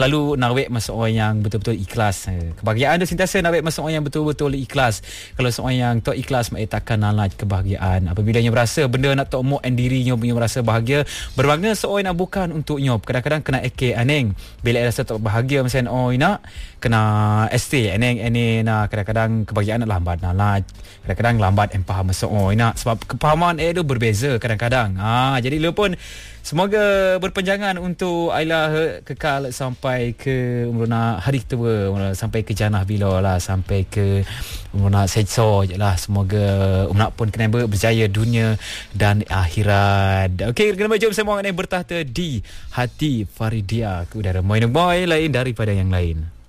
lalu nawek masa orang yang betul-betul ikhlas. Kebahagiaan tu sentiasa nawek masa orang yang betul-betul ikhlas. Kalau seorang yang tak ikhlas, mak takkan nalaj kebahagiaan. Apabila nya berasa benda nak tok mok dirinya punya merasa bahagia, berbangga seorang nak bukan untuk nyop. Kadang-kadang kena eke aneng. Bila rasa tak bahagia macam nak kena ST aneng nak kadang-kadang kebahagiaan nak lambat nalaj. Kadang-kadang lambat empaham seorang nak sebab kepahaman itu berbeza kadang-kadang. Jadi lu pun semoga berpanjangan untuk Aila kekal sampai ke umurna hari tua, sampai ke janah bila lah, sampai ke umurna setso je lah. Semoga umurna pun kena berjaya dunia dan akhirat. Okey, kena jom semua yang bertahta di hati Faridia ke udara. Moin boy lain daripada yang lain.